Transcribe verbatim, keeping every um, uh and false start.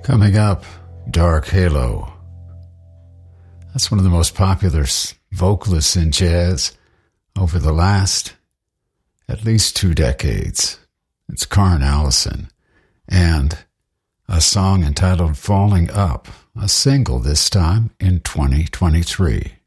Coming up, Dark Halo. That's one of the most popular vocalists in jazz over the last at least two decades. It's Karn Allison, and a song entitled Falling Up, a single this time in twenty twenty-three.